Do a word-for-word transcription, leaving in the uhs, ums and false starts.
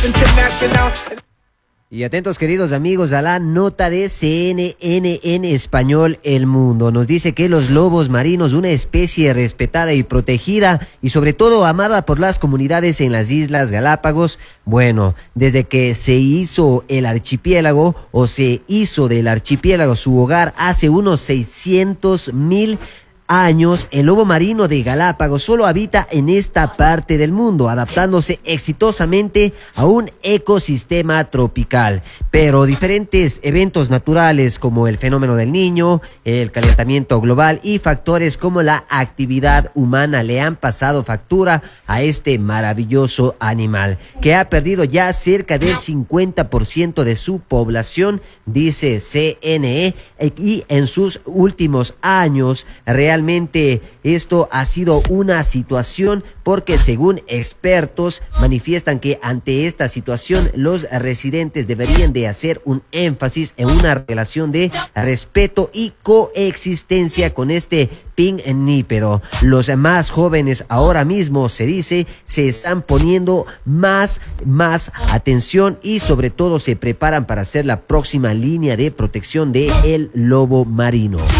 Y atentos, queridos amigos, a la nota de C N N en español El Mundo. Nos dice que los lobos marinos, una especie respetada y protegida y sobre todo amada por las comunidades en las Islas Galápagos, bueno, desde que se hizo el archipiélago o se hizo del archipiélago su hogar hace unos seiscientos mil años, el lobo marino de Galápagos solo habita en esta parte del mundo, adaptándose exitosamente a un ecosistema tropical. Pero diferentes eventos naturales como el fenómeno del Niño, el calentamiento global y factores como la actividad humana le han pasado factura a este maravilloso animal, que ha perdido ya cerca del cincuenta por ciento de su población, dice C N E, y en sus últimos años realmente Realmente esto ha sido una situación porque según expertos manifiestan que ante esta situación los residentes deberían de hacer un énfasis en una relación de respeto y coexistencia con este pinnípedo. Los más jóvenes ahora mismo, se dice, se están poniendo más, más atención y sobre todo se preparan para hacer la próxima línea de protección del lobo marino.